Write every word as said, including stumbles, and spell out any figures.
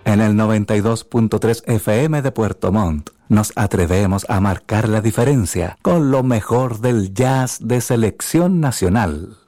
En el noventa y dos punto tres F M de Puerto Montt nos atrevemos a marcar la diferencia con lo mejor del jazz de selección nacional.